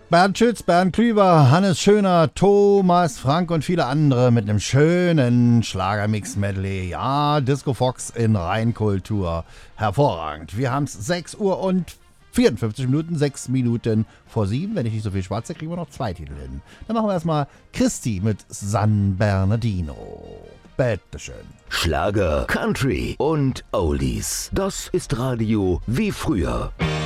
Bernd Schütz, Bernd Klüber, Hannes Schöner, Thomas Frank und viele andere mit einem schönen Schlagermix-Medley. Ja, Disco Fox in Reinkultur. Hervorragend. Wir haben es 6 Uhr und 54 Minuten, 6 Minuten vor 7. Wenn ich nicht so viel schwatze, kriegen wir noch 2 Titel hin. Dann machen wir erstmal Christi mit San Bernardino. Bitteschön. Schlager, Country und Oldies. Das ist Radio wie früher.